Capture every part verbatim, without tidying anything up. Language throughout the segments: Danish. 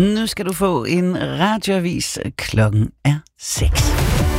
Nu skal du få en radioavis. Klokken er seks.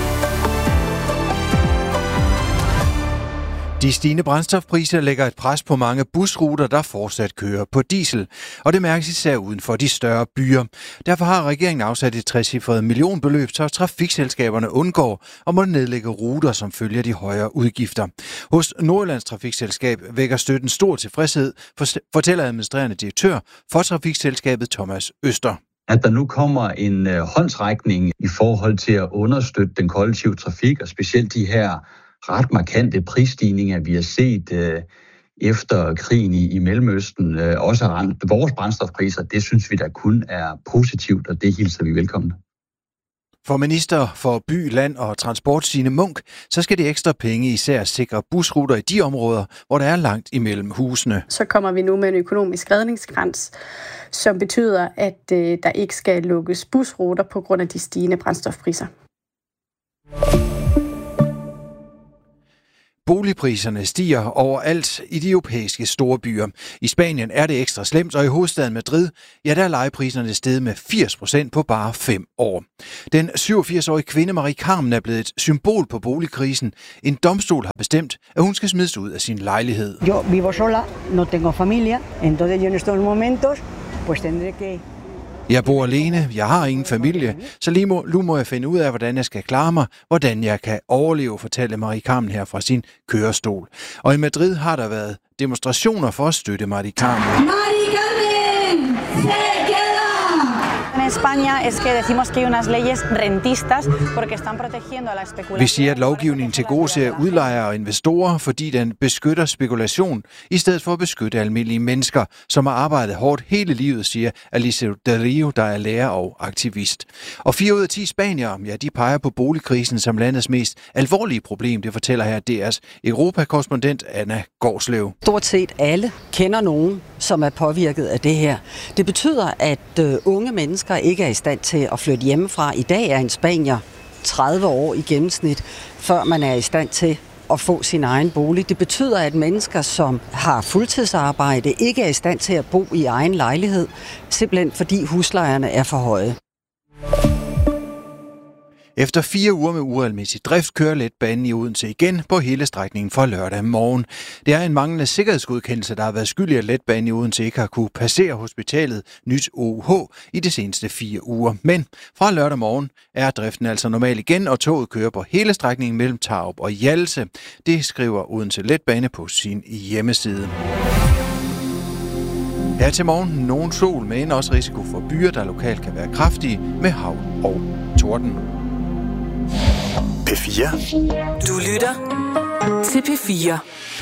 De stigende brændstofpriser lægger et pres på mange busruter, der fortsat kører på diesel. Og det mærkes især uden for de større byer. Derfor har regeringen afsat et trecifret millionbeløb, så trafikselskaberne undgår og må nedlægge ruter, som følger de højere udgifter. Hos Nordjyllands Trafikselskab vækker støtten stor tilfredshed, fortæller administrerende direktør for trafikselskabet Thomas Øster. At der nu kommer en øh, håndsrækning i forhold til at understøtte den kollektive trafik, og specielt de her ret markante prisstigninger, vi har set øh, efter krigen i, i Mellemøsten, øh, også har ramt vores brændstofpriser, det synes vi da kun er positivt, og det hilser vi velkommen. For minister for by, land og transport Signe Munk, så skal de ekstra penge især sikre busruter i de områder, hvor der er langt imellem husene. Så kommer vi nu med en økonomisk redningskrans, som betyder, at øh, der ikke skal lukkes busruter på grund af de stigende brændstofpriser. Boligpriserne stiger overalt i de europæiske store byer. I Spanien er det ekstra slemt, og i hovedstaden Madrid, ja, der er lejepriserne steget med firs procent på bare fem år. Den syvogfirs-årige kvinde Marie Carmen er blevet et symbol på boligkrisen. En domstol har bestemt, at hun skal smides ud af sin lejlighed. Yo vivo sola, no tengo familia, entonces yo en estos momentos pues tendré que. Jeg bor alene, jeg har ingen familie, så lige må, nu må jeg finde ud af, hvordan jeg skal klare mig, hvordan jeg kan overleve, fortalte Marie Carmen her fra sin kørestol. Og i Madrid har der været demonstrationer for at støtte Marie Carmen. Marie Carmen, se queda! En España es que decimos que hay unas leyes rentistas porque están protegiendo a la especulación. Vi siger, at lovgivningen tilgodeser udlejere og investorer, fordi den beskytter spekulation, i stedet for at beskytte almindelige mennesker, som har arbejdet hårdt hele livet, siger Alicia Del Rio, der er lærer og aktivist. Og fire ud af ti spaniere, ja, de peger på boligkrisen som landets mest alvorlige problem, det fortæller her D R's Europa-korrespondent Anna Gårdslev. Stort set alle kender nogen, som er påvirket af det her. Det betyder, at øh, unge mennesker ikke er i stand til at flytte hjemmefra. I dag er en spanier tredive år i gennemsnit, før man er i stand til at få sin egen bolig. Det betyder, at mennesker, som har fuldtidsarbejde, ikke er i stand til at bo i egen lejlighed, simpelthen fordi huslejerne er for høje. Efter fire uger med uregelmæssig drift kører letbanen i Odense igen på hele strækningen fra lørdag morgen. Det er en manglende sikkerhedsgodkendelse, der har været skyld i, at letbanen i Odense ikke har kunne passere hospitalet Nyt O U H i de seneste fire uger. Men fra lørdag morgen er driften altså normal igen, og toget kører på hele strækningen mellem Tarup og Hjallese. Det skriver Odense Letbane på sin hjemmeside. Her til morgen nogen sol, men også risiko for byer, der lokalt kan være kraftige med hav og torden. P fire. Du lytter til P fire.